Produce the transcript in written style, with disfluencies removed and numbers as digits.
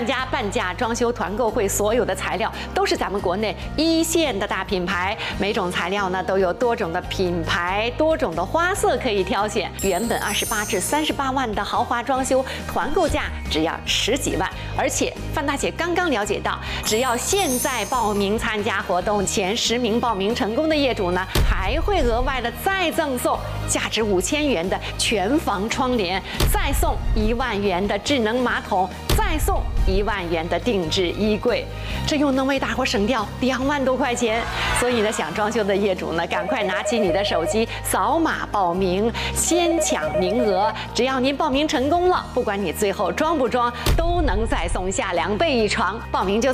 参加半价装修团购会，所有的材料都是咱们国内一线的大品牌，每种材料呢都有多种的品牌、多种的花色可以挑选。原本28至38万的豪华装修，团购价只要10几万。而且范大姐刚刚了解到，只要现在报名参加活动，前10名报名成功的业主呢，还会额外的再赠送价值5000元的全房窗帘，再送1万元的智能马桶，再送1万元的定制衣柜，这又能为大伙省掉2万多块钱。所以呢，想装修的业主呢，赶快拿起你的手机，扫码报名，先抢名额。只要您报名成功了，不管你最后装不装，都能再送下2被一床。报名就